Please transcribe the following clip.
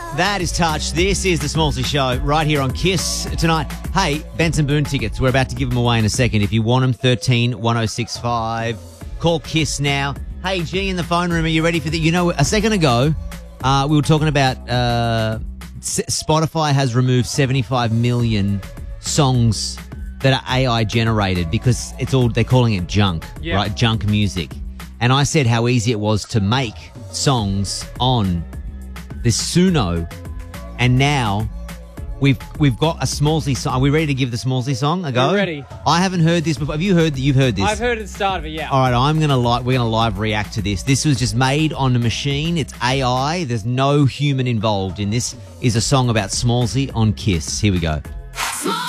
That is Touch. This is the Smallsy Show right here on Kiss tonight. Hey, Benson Boone tickets. We're about to give them away in a second. If you want them, 13 1065. Call Kiss now. Hey, G in the phone room, are you ready for that? You know, a second ago, we were talking about Spotify has removed 75 million songs that are AI generated because they're calling it junk, right? Junk music. And I said how easy it was to make songs on this Suno, and now we've got a Smallsy song. Are we ready to give the Smallsy song a go? We're ready. I haven't heard this before. Have you heard that? You've heard this? I've heard the start of it, yeah. All right, we're gonna live react to this. This was just made on a machine. It's AI. There's no human involved, and this is a song about Smallsy on Kiss. Here we go.